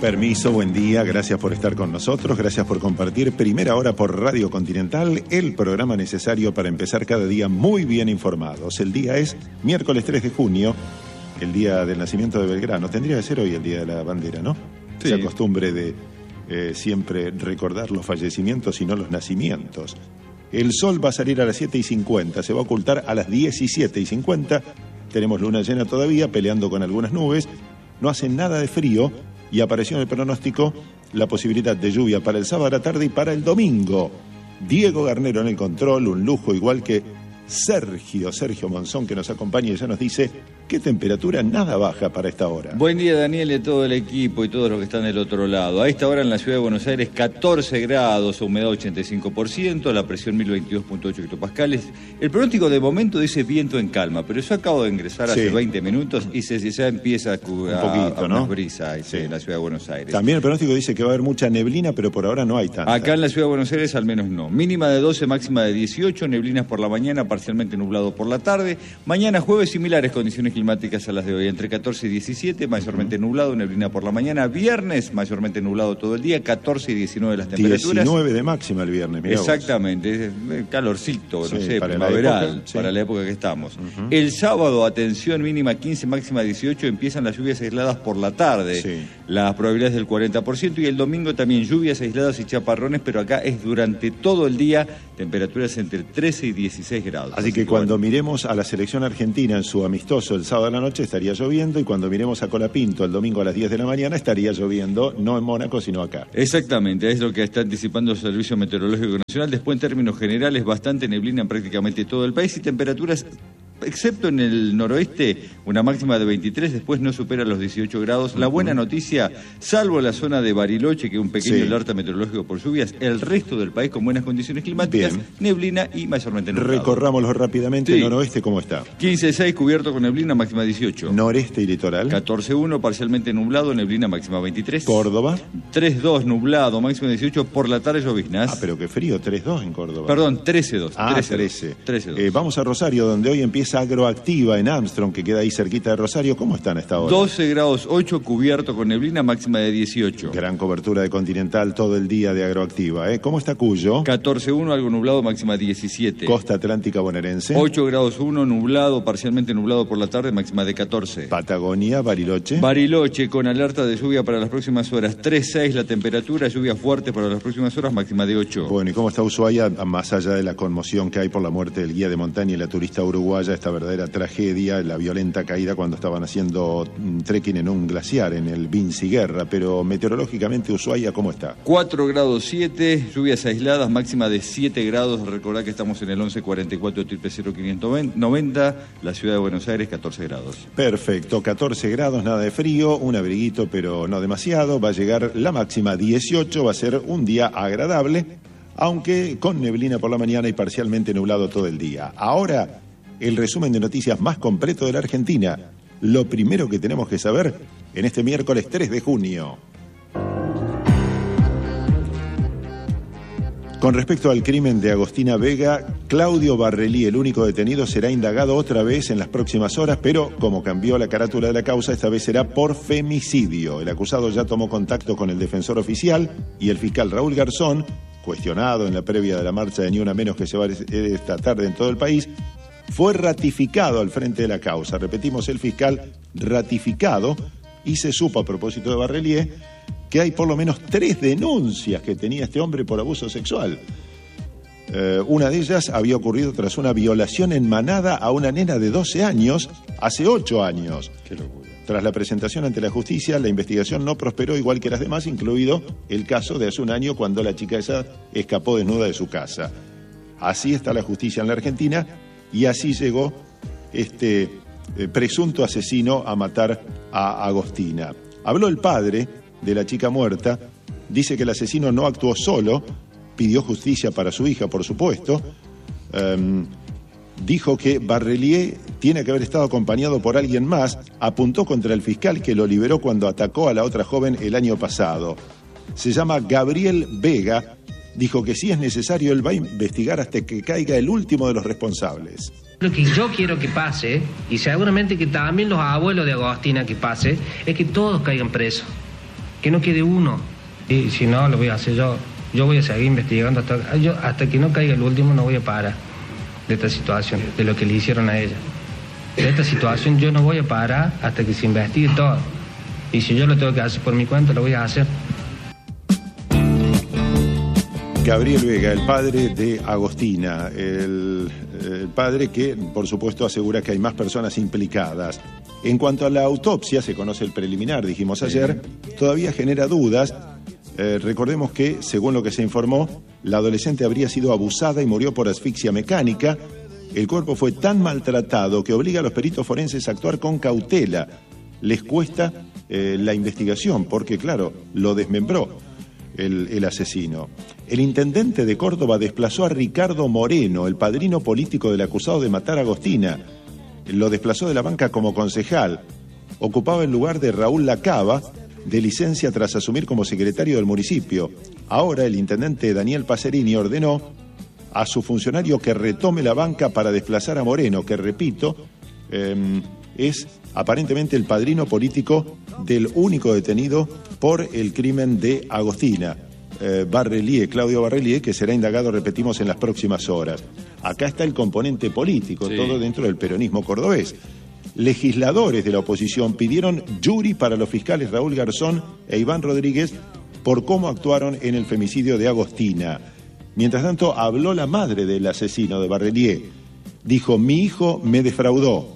Permiso, buen día, gracias por estar con nosotros, gracias por compartir Primera Hora por Radio Continental, el programa necesario para empezar cada día muy bien informados. El día es miércoles 3 de junio, el día del nacimiento de Belgrano. Tendría que ser hoy el día de la bandera, ¿no? Sí. Esa costumbre de siempre recordar los fallecimientos y no los nacimientos. El sol va a salir a las 7:50, se va a ocultar a las 17:50. Tenemos luna llena todavía, peleando con algunas nubes. No hace nada de frío. Y apareció en el pronóstico la posibilidad de lluvia para el sábado a la tarde y para el domingo. Diego Garnero en el control, un lujo, igual que Sergio Monzón, que nos acompaña y ya nos dice qué temperatura nada baja para esta hora. Buen día, Daniel, y a todo el equipo y todos los que están del otro lado. A esta hora en la ciudad de Buenos Aires, 14 grados, humedad 85%, la presión 1022.8 hectopascales. El pronóstico de momento dice viento en calma, pero yo acabo de ingresar hace 20 minutos y ya empieza a ¿no? brisa en la ciudad de Buenos Aires. También el pronóstico dice que va a haber mucha neblina, pero por ahora no hay tanta. Acá en la ciudad de Buenos Aires al menos no. Mínima de 12, máxima de 18, neblinas por la mañana, parcialmente nublado por la tarde. Mañana jueves similares condiciones climáticas a las de hoy, entre 14 y 17, mayormente nublado, neblina por la mañana. Viernes, mayormente nublado todo el día, 14 y 19 las temperaturas. 19 de máxima el viernes, mirá. Exactamente, calorcito, no sé, para primaveral, la para la época que estamos. El sábado, atención, mínima 15, máxima 18, empiezan las lluvias aisladas por la tarde. Las probabilidades del 40%, y el domingo también lluvias aisladas y chaparrones, pero acá es durante todo el día, temperaturas entre 13 y 16 grados. Así que cuando miremos a la selección argentina en su amistoso el sábado a la noche estaría lloviendo, y cuando miremos a Colapinto el domingo a las 10 de la mañana estaría lloviendo, no en Mónaco sino acá. Exactamente, es lo que está anticipando el Servicio Meteorológico Nacional. Después, en términos generales, bastante neblina en prácticamente todo el país y temperaturas, excepto en el noroeste, una máxima de 23, después no supera los 18 grados. La buena noticia, salvo la zona de Bariloche, que es un pequeño alerta meteorológico por lluvias, el resto del país con buenas condiciones climáticas, neblina y mayormente nublado. Recorrámoslo rápidamente. El noroeste, ¿cómo está? 15,6 cubierto con neblina, máxima 18. Noreste y litoral. 14,1 parcialmente nublado, neblina máxima 23. Córdoba. 3,2 nublado, máxima 18, por la tarde lloviznas. Ah, pero qué frío, 3,2 en Córdoba. Perdón, 13,2. Ah, 13. Vamos a Rosario, donde hoy empieza Agroactiva en Armstrong, que queda ahí cerquita de Rosario. ¿Cómo están a esta hora? 12 grados 8 cubierto con neblina, máxima de 18. Gran cobertura de Continental todo el día de Agroactiva, ¿eh? ¿Cómo está Cuyo? 14,1, algo nublado, máxima 17. Costa Atlántica bonaerense. 8 grados 1, nublado, parcialmente nublado por la tarde, máxima de 14. Patagonia, Bariloche. Bariloche con alerta de lluvia para las próximas horas, 3,6 la temperatura, lluvia fuerte para las próximas horas, máxima de 8. Bueno, ¿y cómo está Ushuaia? Más allá de la conmoción que hay por la muerte del guía de montaña y la turista uruguaya, esta verdadera tragedia, la violenta caída cuando estaban haciendo trekking en un glaciar, en el Vinci Guerra, pero meteorológicamente Ushuaia, ¿cómo está? 4 grados 7, lluvias aisladas, máxima de 7 grados, recordad que estamos en el 1144 590, la ciudad de Buenos Aires, 14 grados. Perfecto, 14 grados, nada de frío, un abriguito pero no demasiado, va a llegar la máxima 18, va a ser un día agradable, aunque con neblina por la mañana y parcialmente nublado todo el día. Ahora, el resumen de noticias más completo de la Argentina. Lo primero que tenemos que saber en este miércoles 3 de junio. Con respecto al crimen de Agostina Vega, Claudio Barrelí, el único detenido, será indagado otra vez en las próximas horas, pero como cambió la carátula de la causa, esta vez será por femicidio. El acusado ya tomó contacto con el defensor oficial y el fiscal Raúl Garzón, cuestionado en la previa de la marcha de Ni Una Menos que se va a esta tarde en todo el país, fue ratificado al frente de la causa. Repetimos, el fiscal ratificado, y se supo a propósito de Barrelí que hay por lo menos 3 denuncias que tenía este hombre por abuso sexual. Una de ellas había ocurrido tras una violación en manada a una nena de 12 años hace 8 años. Qué locura. Tras la presentación ante la justicia, la investigación no prosperó igual que las demás, incluido el caso de hace un año cuando la chica esa escapó desnuda de su casa. Así está la justicia en la Argentina y así llegó este presunto asesino a matar a Agostina. Habló el padre de la chica muerta, dice que el asesino no actuó solo, pidió justicia para su hija, por supuesto. Dijo que Barrelí tiene que haber estado acompañado por alguien más, apuntó contra el fiscal que lo liberó cuando atacó a la otra joven el año pasado. Se llama Gabriel Vega, dijo que si es necesario él va a investigar hasta que caiga el último de los responsables. Lo que yo quiero que pase, y seguramente que también los abuelos de Agostina que pase, es que todos caigan presos. que no quede uno. Y si no, lo voy a hacer yo. Yo voy a seguir investigando hasta que no caiga el último, no voy a parar de esta situación, de lo que le hicieron a ella. De esta situación yo no voy a parar hasta que se investigue todo. Y si yo lo tengo que hacer por mi cuenta, lo voy a hacer. Gabriel Vega, el padre de Agostina, el padre que, por supuesto, asegura que hay más personas implicadas. En cuanto a la autopsia, se conoce el preliminar, dijimos ayer, todavía genera dudas. Recordemos que, según lo que se informó, la adolescente habría sido abusada y murió por asfixia mecánica. El cuerpo fue tan maltratado que obliga a los peritos forenses a actuar con cautela. Les cuesta la investigación porque, claro, lo desmembró el asesino. El intendente de Córdoba desplazó a Ricardo Moreno, el padrino político del acusado de matar a Agostina. Lo desplazó de la banca como concejal. Ocupaba el lugar de Raúl Lacaba, de licencia tras asumir como secretario del municipio. Ahora el intendente Daniel Pacerini ordenó a su funcionario que retome la banca para desplazar a Moreno, que, repito, es aparentemente el padrino político del único detenido por el crimen de Agostina, Claudio Barrelier, que será indagado, repetimos, en las próximas horas. Acá está el componente político, sí, todo dentro del peronismo cordobés. Legisladores de la oposición pidieron jury para los fiscales Raúl Garzón e Iván Rodríguez por cómo actuaron en el femicidio de Agostina. Mientras tanto, habló la madre del asesino, de Barrelier. Dijo: mi hijo me defraudó.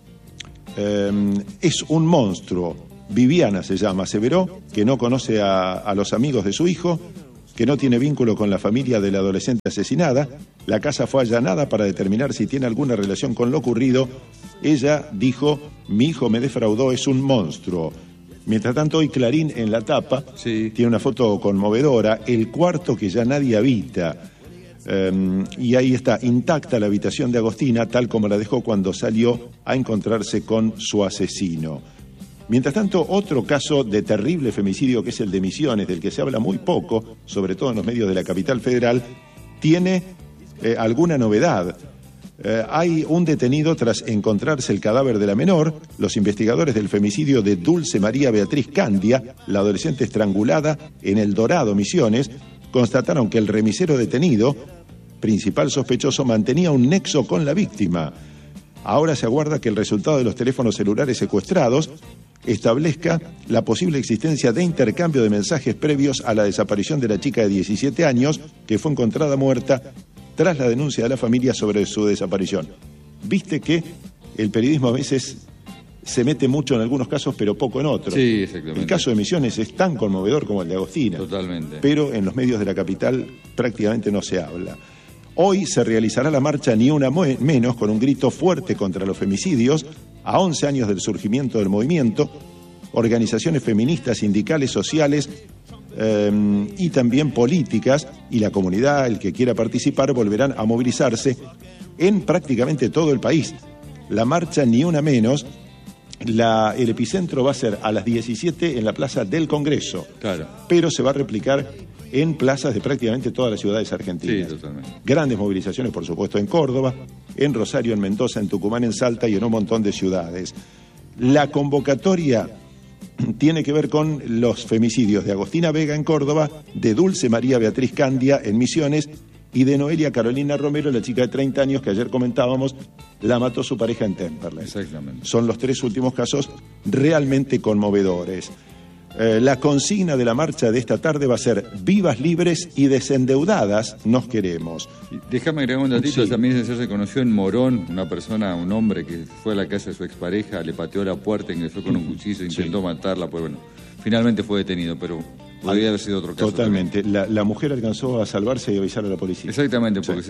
Es un monstruo. Viviana se llama, aseveró que no conoce a los amigos de su hijo, que no tiene vínculo con la familia de la adolescente asesinada. La casa fue allanada para determinar si tiene alguna relación con lo ocurrido. Ella dijo: mi hijo me defraudó, es un monstruo. Mientras tanto, hoy Clarín, en la tapa, sí, tiene una foto conmovedora, el cuarto que ya nadie habita. Y ahí está, intacta la habitación de Agostina, tal como la dejó cuando salió a encontrarse con su asesino. Mientras tanto, otro caso de terrible femicidio, que es el de Misiones, del que se habla muy poco, sobre todo en los medios de la capital federal, tiene alguna novedad. Hay un detenido tras encontrarse el cadáver de la menor. Los investigadores del femicidio de Dulce María Beatriz Candia, la adolescente estrangulada en El Dorado, Misiones, constataron que el remisero detenido, principal sospechoso, mantenía un nexo con la víctima. Ahora se aguarda que el resultado de los teléfonos celulares secuestrados establezca la posible existencia de intercambio de mensajes previos a la desaparición de la chica de 17 años, que fue encontrada muerta tras la denuncia de la familia sobre su desaparición. Viste que el periodismo a veces se mete mucho en algunos casos, pero poco en otros. Sí, exactamente. El caso de Misiones es tan conmovedor como el de Agostina. Totalmente. Pero en los medios de la capital prácticamente no se habla. Hoy se realizará la marcha Ni Una Menos, con un grito fuerte contra los femicidios, a 11 años del surgimiento del movimiento. Organizaciones feministas, sindicales, sociales y también políticas, y la comunidad, el que quiera participar, volverán a movilizarse en prácticamente todo el país. La marcha Ni Una Menos, el epicentro va a ser a las 17 en la Plaza del Congreso. Claro. Pero se va a replicar en plazas de prácticamente todas las ciudades argentinas. Sí, totalmente. Grandes movilizaciones, por supuesto, en Córdoba, en Rosario, en Mendoza, en Tucumán, en Salta y en un montón de ciudades. La convocatoria tiene que ver con los femicidios de Agostina Vega en Córdoba, de Dulce María Beatriz Candia en Misiones y de Noelia Carolina Romero, la chica de 30 años que ayer comentábamos, la mató su pareja en Temperley. Exactamente. Son los tres últimos casos realmente conmovedores. La consigna de la marcha de esta tarde va a ser: vivas, libres y desendeudadas nos queremos. Déjame agregar un datito. Sí. También se conoció en Morón una persona, un hombre que fue a la casa de su expareja, le pateó la puerta, ingresó con un cuchillo, intentó matarla, pues bueno, finalmente fue detenido, pero podría haber sido otro caso. Totalmente. La mujer alcanzó a salvarse y avisar a la policía. Exactamente, porque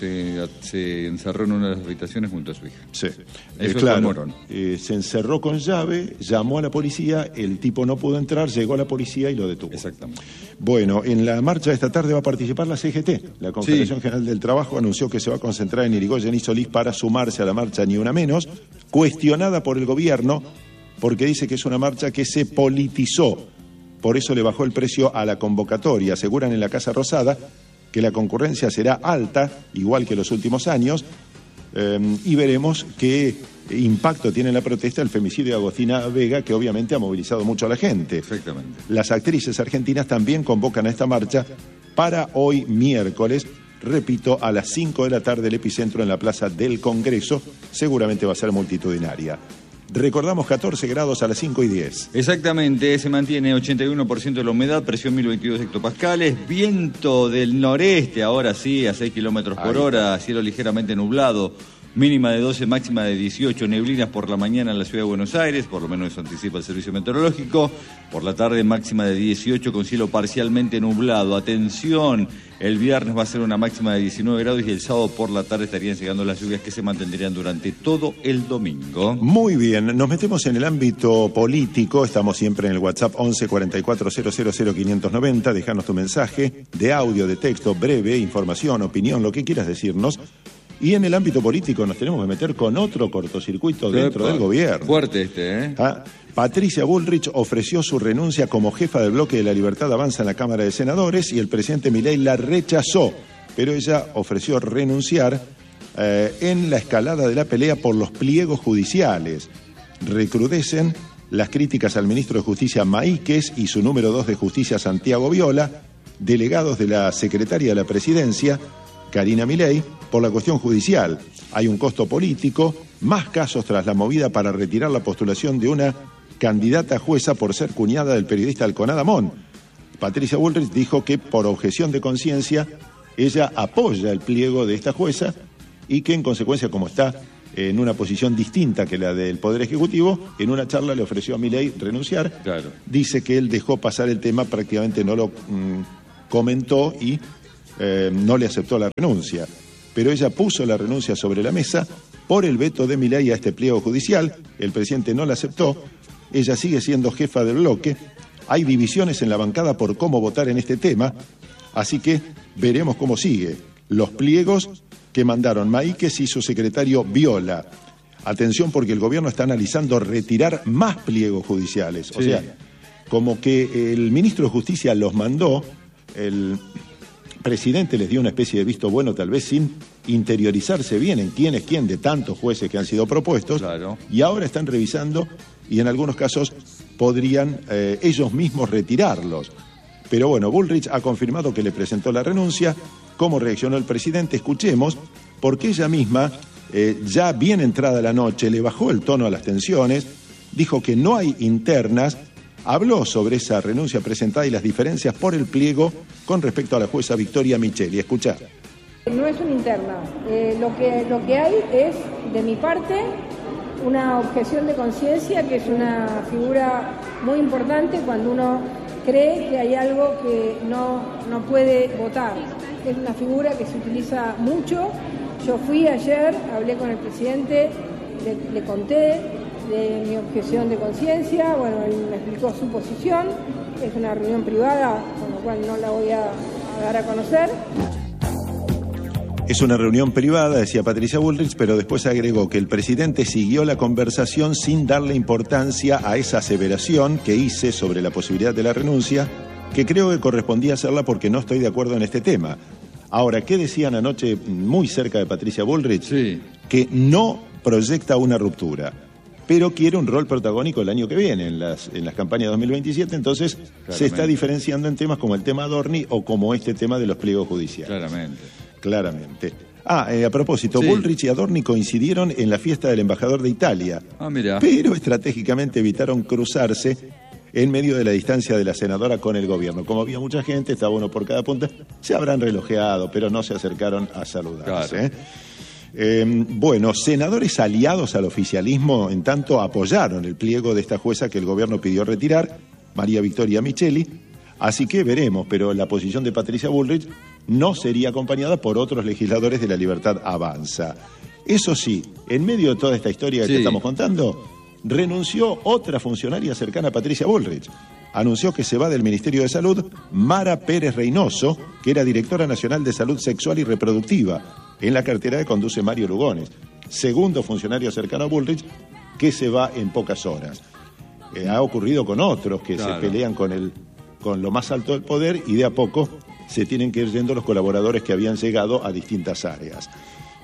se encerró en una de las habitaciones junto a su hija. Sí. Eso claro, fue Morón. Se encerró con llave, llamó a la policía, el tipo no pudo entrar, llegó a la policía y lo detuvo. Exactamente. Bueno, en la marcha de esta tarde va a participar la CGT. La Confederación General del Trabajo anunció que se va a concentrar en Irigoyen y Solís para sumarse a la marcha Ni Una Menos, cuestionada por el gobierno porque dice que es una marcha que se politizó. Por eso le bajó el precio a la convocatoria. Aseguran en la Casa Rosada que la concurrencia será alta, igual que los últimos años. y veremos qué impacto tiene en la protesta el femicidio de Agostina Vega, que obviamente ha movilizado mucho a la gente. Exactamente. Las actrices argentinas también convocan a esta marcha para hoy miércoles, repito, a las 5 de la tarde, el epicentro en la Plaza del Congreso, seguramente va a ser multitudinaria. Recordamos 14 grados a las 5:10. Exactamente, se mantiene 81% de la humedad, presión 1022 hectopascales, viento del noreste, ahora sí, a 6 kilómetros por hora, cielo ligeramente nublado, mínima de 12, máxima de 18, neblinas por la mañana en la ciudad de Buenos Aires, por lo menos eso anticipa el servicio meteorológico, por la tarde máxima de 18 con cielo parcialmente nublado. Atención, el viernes va a ser una máxima de 19 grados y el sábado por la tarde estarían llegando las lluvias que se mantendrían durante todo el domingo. Muy bien, nos metemos en el ámbito político, estamos siempre en el WhatsApp 11 44 000 590, déjanos tu mensaje de audio, de texto, breve, información, opinión, lo que quieras decirnos. Y en el ámbito político nos tenemos que meter con otro cortocircuito dentro del gobierno. Fuerte este, ¿eh? Patricia Bullrich ofreció su renuncia como jefa del bloque de la Libertad Avanza en la Cámara de Senadores y el presidente Milei la rechazó, pero ella ofreció renunciar en la escalada de la pelea por los pliegos judiciales. Recrudecen las críticas al ministro de Justicia Maíquez y su número 2 de Justicia Santiago Viola, delegados de la secretaria de la Presidencia, Karina Milei, por la cuestión judicial. Hay un costo político, más casos tras la movida para retirar la postulación de una candidata jueza por ser cuñada del periodista Alconada Amón. Patricia Bullrich dijo que por objeción de conciencia ella apoya el pliego de esta jueza y que en consecuencia, como está en una posición distinta que la del Poder Ejecutivo, en una charla le ofreció a Milei renunciar. Claro. Dice que él dejó pasar el tema, prácticamente no lo comentó y no le aceptó la renuncia. Pero ella puso la renuncia sobre la mesa por el veto de Milei a este pliego judicial. El presidente no la aceptó. Ella sigue siendo jefa del bloque. Hay divisiones en la bancada por cómo votar en este tema, así que veremos cómo sigue. Los pliegos que mandaron Maíquez y su secretario Viola. Atención, porque el gobierno está analizando retirar más pliegos judiciales. O sea, como que el ministro de Justicia los mandó, el presidente les dio una especie de visto bueno, tal vez sin interiorizarse bien en quién es quién de tantos jueces que han sido propuestos. Claro. Y ahora están revisando y en algunos casos podrían ellos mismos retirarlos. Pero bueno, Bullrich ha confirmado que le presentó la renuncia. ¿Cómo reaccionó el presidente? Escuchemos, porque ella misma, ya bien entrada la noche, le bajó el tono a las tensiones, dijo que no hay internas. Habló sobre esa renuncia presentada y las diferencias por el pliego con respecto a la jueza Victoria Micheli. Escuchá. No es una interna. Lo que hay es, de mi parte, una objeción de conciencia, que es una figura muy importante cuando uno cree que hay algo que no puede votar. Es una figura que se utiliza mucho. Yo fui ayer, hablé con el presidente, le conté de mi objeción de conciencia, bueno, él me explicó su posición, es una reunión privada, con lo cual no la voy a dar a conocer. Es una reunión privada, decía Patricia Bullrich, pero después agregó que el presidente siguió la conversación sin darle importancia a esa aseveración que hice sobre la posibilidad de la renuncia, que creo que correspondía hacerla porque no estoy de acuerdo en este tema. Ahora, ¿qué decían anoche muy cerca de Patricia Bullrich? Sí. Que no proyecta una ruptura, pero quiere un rol protagónico el año que viene, en las campañas 2027, entonces se está diferenciando en temas como el tema Adorni o como este tema de los pliegos judiciales. Claramente. A propósito, sí. Bullrich y Adorni coincidieron en la fiesta del embajador de Italia, mira. Pero estratégicamente evitaron cruzarse en medio de la distancia de la senadora con el gobierno. Como había mucha gente, estaba uno por cada punta, se habrán relojeado, pero no se acercaron a saludarse. Claro. Bueno, senadores aliados al oficialismo, en tanto, apoyaron el pliego de esta jueza que el gobierno pidió retirar, María Victoria Micheli, así que veremos, pero la posición de Patricia Bullrich no sería acompañada por otros legisladores de la Libertad Avanza. Eso sí, en medio de toda esta historia que te estamos contando, renunció otra funcionaria cercana a Patricia Bullrich. Anunció que se va del Ministerio de Salud Mara Pérez Reynoso, que era directora nacional de Salud Sexual y Reproductiva, en la cartera que conduce Mario Lugones, segundo funcionario cercano a Bullrich, que se va en pocas horas. Ha ocurrido con otros que se pelean con lo más alto del poder y de a poco se tienen que ir yendo los colaboradores que habían llegado a distintas áreas.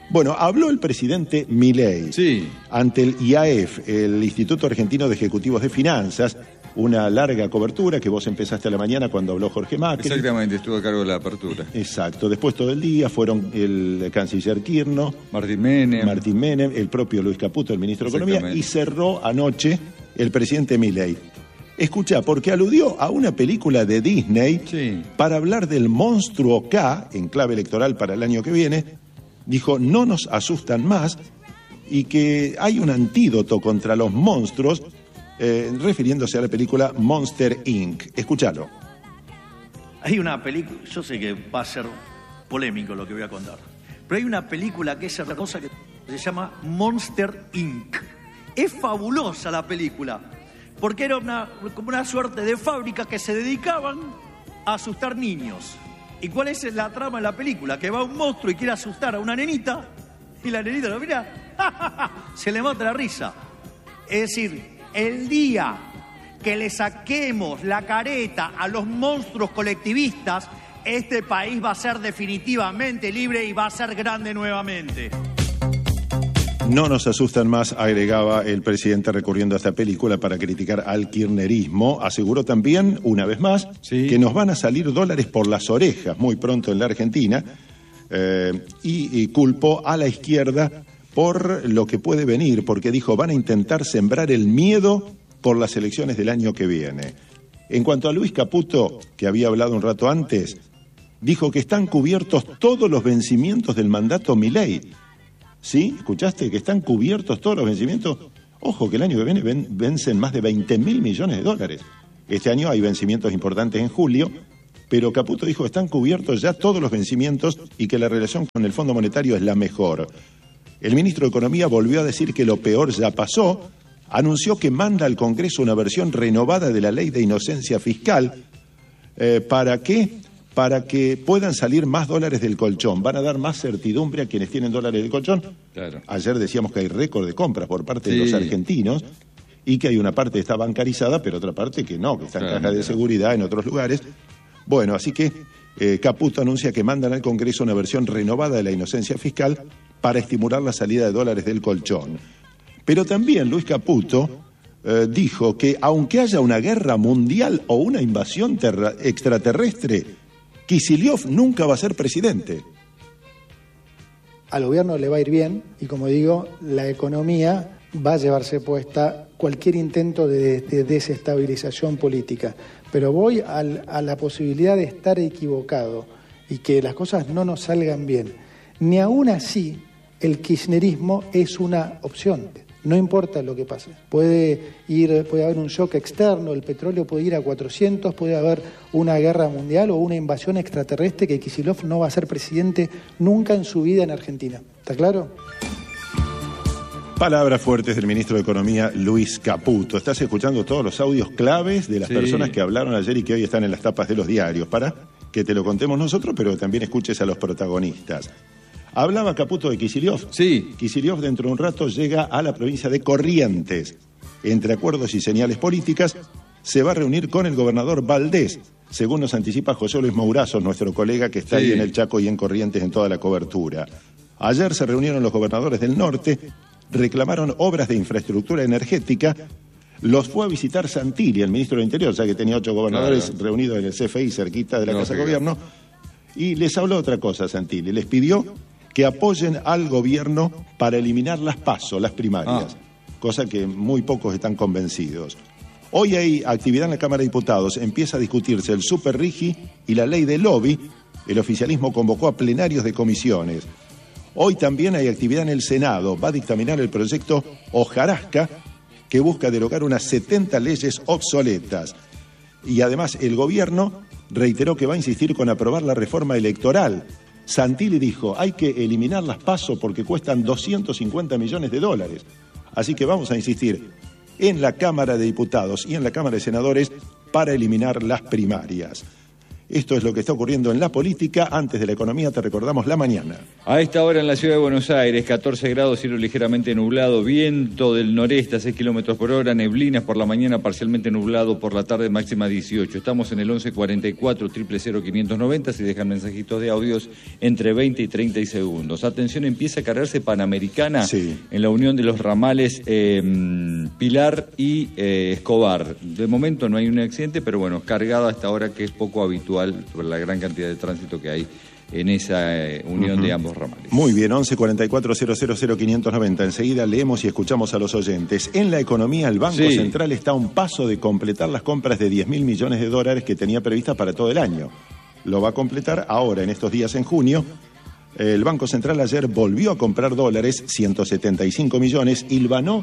Bueno, habló el presidente Milei ante el IAEF, el Instituto Argentino de Ejecutivos de Finanzas, una larga cobertura que vos empezaste a la mañana cuando habló Jorge Macri. Exactamente, estuvo a cargo de la apertura. Exacto, después todo el día fueron el canciller Kirchner, Martín Menem, el propio Luis Caputo, el ministro de Economía, y cerró anoche el presidente Milei. Escuchá, porque aludió a una película de Disney para hablar del monstruo K, en clave electoral para el año que viene. Dijo, no nos asustan más, y que hay un antídoto contra los monstruos, refiriéndose a la película Monster Inc. Escúchalo. Hay una película, yo sé que va a ser polémico lo que voy a contar, pero hay una película que es hermosa que se llama Monster Inc. Es fabulosa la película, porque era como una suerte de fábrica que se dedicaban a asustar niños. ¿Y cuál es la trama de la película? Que va un monstruo y quiere asustar a una nenita, y la nenita lo mira, se le mata la risa. Es decir, el día que le saquemos la careta a los monstruos colectivistas, este país va a ser definitivamente libre y va a ser grande nuevamente. No nos asustan más, agregaba el presidente recurriendo a esta película para criticar al kirchnerismo. Aseguró también, una vez más, que nos van a salir dólares por las orejas muy pronto en la Argentina, y culpó a la izquierda por lo que puede venir, porque dijo, van a intentar sembrar el miedo por las elecciones del año que viene. En cuanto a Luis Caputo, que había hablado un rato antes, dijo que están cubiertos todos los vencimientos del mandato Milei. ¿Sí? ¿Escuchaste? Que están cubiertos todos los vencimientos. Ojo, que el año que viene vencen más de 20.000 millones de dólares. Este año hay vencimientos importantes en julio, pero Caputo dijo que están cubiertos ya todos los vencimientos y que la relación con el Fondo Monetario es la mejor. El ministro de Economía volvió a decir que lo peor ya pasó, anunció que manda al Congreso una versión renovada de la ley de inocencia fiscal. ¿Para qué? Para que puedan salir más dólares del colchón. Van a dar más certidumbre a quienes tienen dólares del colchón. Claro. Ayer decíamos que hay récord de compras por parte de los argentinos y que hay una parte que está bancarizada, pero otra parte que no, que está en caja de seguridad en otros lugares. Bueno, así que Caputo anuncia que mandan al Congreso una versión renovada de la inocencia fiscal para estimular la salida de dólares del colchón. Pero también Luis Caputo dijo que aunque haya una guerra mundial o una invasión extraterrestre, Kicillof nunca va a ser presidente. Al gobierno le va a ir bien y, como digo, la economía va a llevarse puesta cualquier intento de desestabilización política. Pero voy a la posibilidad de estar equivocado y que las cosas no nos salgan bien. Ni aún así el kirchnerismo es una opción. No importa lo que pase. Puede haber un shock externo, el petróleo puede ir a 400, puede haber una guerra mundial o una invasión extraterrestre, que Kicillof no va a ser presidente nunca en su vida en Argentina. ¿Está claro? Palabras fuertes del ministro de Economía, Luis Caputo. Estás escuchando todos los audios claves de las personas que hablaron ayer y que hoy están en las tapas de los diarios, para que te lo contemos nosotros, pero también escuches a los protagonistas. Hablaba Caputo de Kicillof. Sí. Kicillof dentro de un rato llega a la provincia de Corrientes. Entre acuerdos y señales políticas, se va a reunir con el gobernador Valdés, según nos anticipa José Luis Mourazos, nuestro colega que está ahí en el Chaco y en Corrientes en toda la cobertura. Ayer se reunieron los gobernadores del norte, reclamaron obras de infraestructura energética. Los fue a visitar Santilli, el ministro del Interior, ya que tenía 8 gobernadores reunidos en el CFI, cerquita de la Casa de Gobierno, y les habló otra cosa Santilli. Les pidió que apoyen al gobierno para eliminar las PASO, las primarias, cosa que muy pocos están convencidos. Hoy hay actividad en la Cámara de Diputados, empieza a discutirse el superrigi y la ley del lobby. El oficialismo convocó a plenarios de comisiones. Hoy también hay actividad en el Senado, va a dictaminar el proyecto Hojarasca, que busca derogar unas 70 leyes obsoletas. Y además el gobierno reiteró que va a insistir con aprobar la reforma electoral. Santilli dijo, hay que eliminar las PASO porque cuestan 250 millones de dólares. Así que vamos a insistir en la Cámara de Diputados y en la Cámara de Senadores para eliminar las primarias. Esto es lo que está ocurriendo en la política. Antes de la economía te recordamos la mañana. A esta hora en la ciudad de Buenos Aires, 14 grados, cielo ligeramente nublado, viento del noreste a 6 kilómetros por hora, neblinas por la mañana, parcialmente nublado por la tarde, máxima 18. Estamos en el 1144-000-590, si dejan mensajitos de audios entre 20 y 30 segundos. Atención, empieza a cargarse Panamericana en la unión de los ramales Pilar y Escobar. De momento no hay un accidente, pero bueno, cargada hasta ahora, que es poco habitual por la gran cantidad de tránsito que hay en esa unión de ambos ramales. Muy bien, 1144-000-590. Enseguida leemos y escuchamos a los oyentes. En la economía, el Banco Central está a un paso de completar las compras de $10.000 millones que tenía previstas para todo el año. Lo va a completar ahora, en estos días en junio. El Banco Central ayer volvió a comprar dólares, 175 millones, hilvanó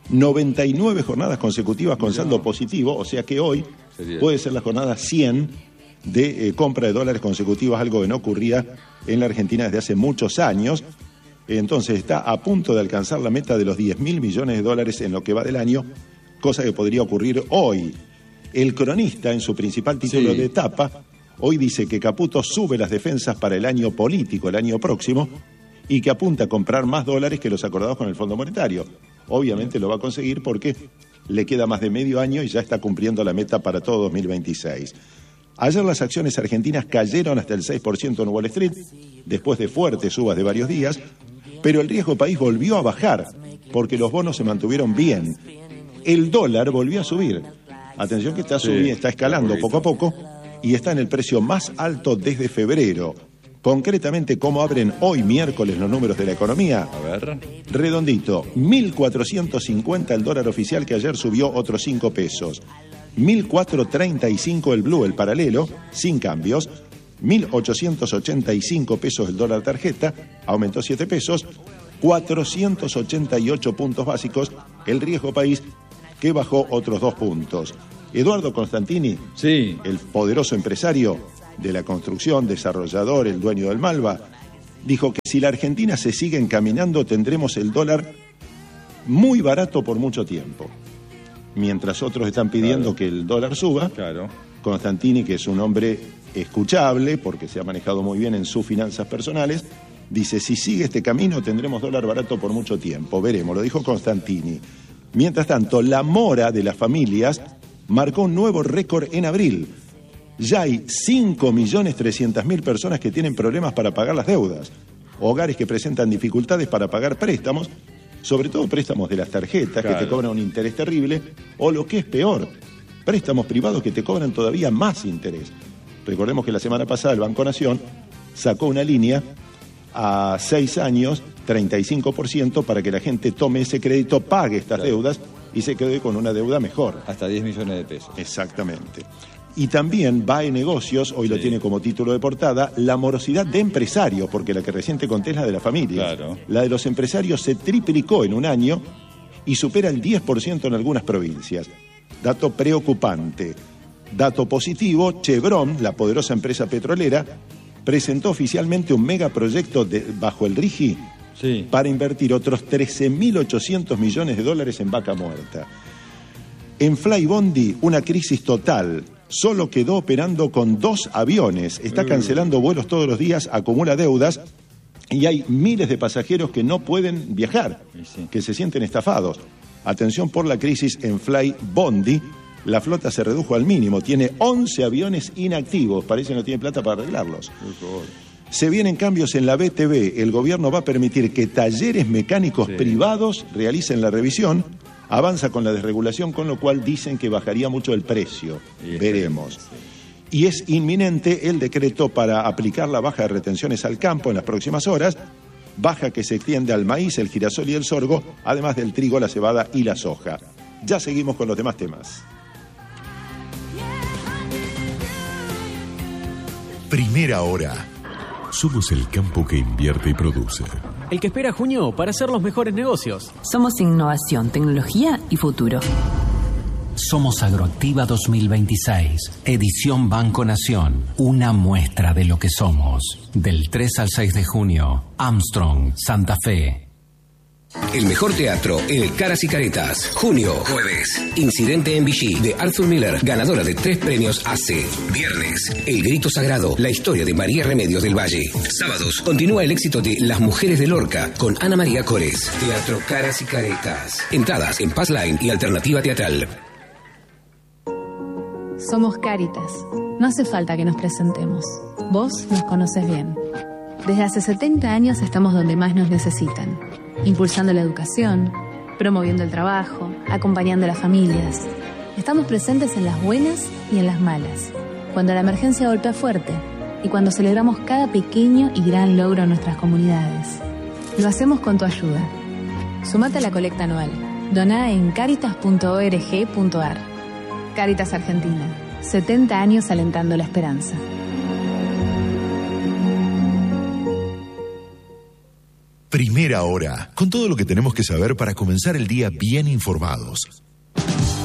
99 jornadas consecutivas con saldo positivo, o sea que hoy puede ser la jornada 100 de compra de dólares consecutivas, algo que no ocurría en la Argentina desde hace muchos años. Entonces está a punto de alcanzar la meta de los $10.000 millones en lo que va del año, cosa que podría ocurrir hoy. El Cronista, en su principal título de etapa, hoy dice que Caputo sube las defensas para el año político, el año próximo, y que apunta a comprar más dólares que los acordados con el Fondo Monetario. Obviamente lo va a conseguir porque le queda más de medio año y ya está cumpliendo la meta para todo 2026. Ayer las acciones argentinas cayeron hasta el 6% en Wall Street, después de fuertes subas de varios días, pero el riesgo país volvió a bajar, porque los bonos se mantuvieron bien. El dólar volvió a subir. Atención que está escalando poco a poco, y está en el precio más alto desde febrero. Concretamente, ¿cómo abren hoy miércoles los números de la economía? A ver. Redondito, 1.450 el dólar oficial, que ayer subió otros 5 pesos. 1.435 el blue, el paralelo, sin cambios. 1.885 pesos el dólar tarjeta, aumentó 7 pesos. 488 puntos básicos el riesgo país, que bajó otros 2 puntos. Eduardo Constantini, el poderoso empresario de la construcción, desarrollador, el dueño del Malva, dijo que si la Argentina se sigue encaminando, tendremos el dólar muy barato por mucho tiempo. Mientras otros están pidiendo que el dólar suba, Constantini, que es un hombre escuchable, porque se ha manejado muy bien en sus finanzas personales, dice, si sigue este camino tendremos dólar barato por mucho tiempo. Veremos, lo dijo Constantini. Mientras tanto, la mora de las familias marcó un nuevo récord en abril. Ya hay 5.300.000 personas que tienen problemas para pagar las deudas. Hogares que presentan dificultades para pagar préstamos, sobre todo préstamos de las tarjetas, que te cobran un interés terrible, o lo que es peor, préstamos privados que te cobran todavía más interés. Recordemos que la semana pasada el Banco Nación sacó una línea a 6 años, 35%, para que la gente tome ese crédito, pague estas deudas y se quede con una deuda mejor. Hasta 10 millones de pesos. Exactamente. Y también BAE Negocios, hoy lo tiene como título de portada, la morosidad de empresarios, porque la que recién te conté es la de la familia. La de los empresarios se triplicó en un año y supera el 10% en algunas provincias. Dato preocupante. Dato positivo, Chevron, la poderosa empresa petrolera, presentó oficialmente un megaproyecto bajo el RIGI para invertir otros $13.800 millones en Vaca Muerta. En Flybondi, una crisis total. Solo quedó operando con 2 aviones. Está cancelando vuelos todos los días, acumula deudas y hay miles de pasajeros que no pueden viajar, que se sienten estafados. Atención por la crisis en Flybondi. La flota se redujo al mínimo. Tiene 11 aviones inactivos. Parece que no tiene plata para arreglarlos. Se vienen cambios en la BTV. El gobierno va a permitir que talleres mecánicos privados realicen la revisión. Avanza con la desregulación, con lo cual dicen que bajaría mucho el precio. Veremos. Y es inminente el decreto para aplicar la baja de retenciones al campo en las próximas horas. Baja que se extiende al maíz, el girasol y el sorgo, además del trigo, la cebada y la soja. Ya seguimos con los demás temas. Primera hora. Somos el campo que invierte y produce. El que espera junio para hacer los mejores negocios. Somos innovación, tecnología y futuro. Somos Agroactiva 2026, edición Banco Nación. Una muestra de lo que somos. Del 3 al 6 de junio, Armstrong, Santa Fe. El mejor teatro en el Caras y Caretas. Junio, jueves. Incidente en Vichy, de Arthur Miller, ganadora de 3 premios AC. Viernes, El Grito Sagrado, la historia de María Remedios del Valle. Sábados, continúa el éxito de Las Mujeres de Lorca, con Ana María Cores. Teatro Caras y Caretas. Entradas en Passline y Alternativa Teatral. Somos Cáritas. No hace falta que nos presentemos. Vos nos conoces bien. Desde hace 70 años estamos donde más nos necesitan, impulsando la educación, promoviendo el trabajo, acompañando a las familias. Estamos presentes en las buenas y en las malas, cuando la emergencia golpea fuerte y cuando celebramos cada pequeño y gran logro en nuestras comunidades. Lo hacemos con tu ayuda. Sumate a la colecta anual. Doná en caritas.org.ar. Cáritas Argentina. 70 años alentando la esperanza. Primera hora, con todo lo que tenemos que saber para comenzar el día bien informados.